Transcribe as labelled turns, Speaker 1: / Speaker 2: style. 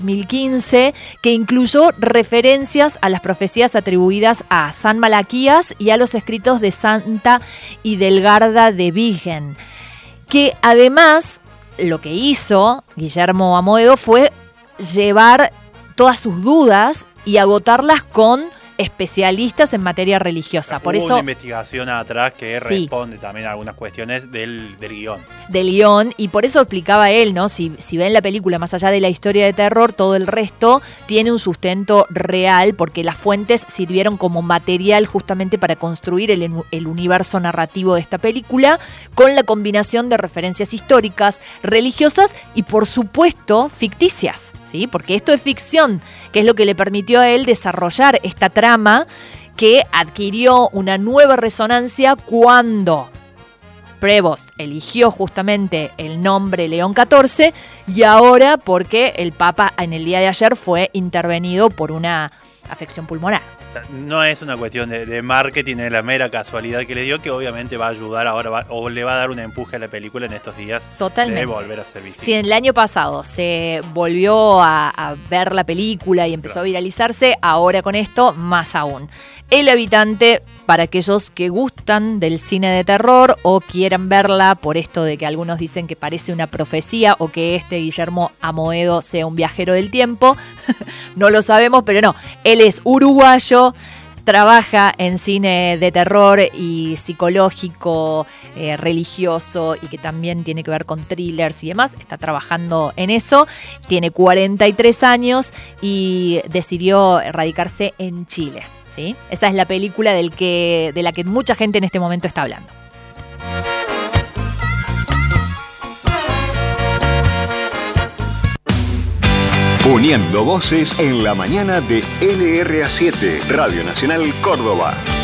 Speaker 1: 2015, que incluyó referencias a las profecías atribuidas a San Malaquías y a los escritos de Santa Hidelgarda de Bingen, que además lo que hizo Guillermo Amoedo fue llevar todas sus dudas y agotarlas con especialistas en materia religiosa. Por
Speaker 2: Hubo
Speaker 1: eso,
Speaker 2: una investigación atrás que
Speaker 1: sí,
Speaker 2: responde también a algunas cuestiones del guión.
Speaker 1: Del guión, y por eso explicaba él, ¿no? Si ven la película, más allá de la historia de terror, todo el resto tiene un sustento real, porque las fuentes sirvieron como material justamente para construir el universo narrativo de esta película, con la combinación de referencias históricas, religiosas y, por supuesto, ficticias, ¿sí? Porque esto es ficción, que es lo que le permitió a él desarrollar esta trama que adquirió una nueva resonancia cuando Prevost eligió justamente el nombre León XIV, y ahora porque el Papa en el día de ayer fue intervenido por una afección pulmonar.
Speaker 2: No es una cuestión de marketing, es la mera casualidad que le dio, que obviamente va a ayudar ahora, o le va a dar un empuje a la película en estos días.
Speaker 1: Totalmente.
Speaker 2: De volver a ser visible.
Speaker 1: Si el año pasado se volvió a ver la película y empezó a viralizarse, ahora con esto más aún. El Habitante, para aquellos que gustan del cine de terror o quieran verla por esto de que algunos dicen que parece una profecía o que Guillermo Amoedo sea un viajero del tiempo, no lo sabemos, pero no, él es uruguayo, trabaja en cine de terror y psicológico, religioso, y que también tiene que ver con thrillers y demás. Está trabajando en eso, tiene 43 años y decidió radicarse en Chile, ¿sí? Esa es la película de la que mucha gente en este momento está hablando.
Speaker 3: Uniendo voces en la mañana de LRA7, Radio Nacional Córdoba.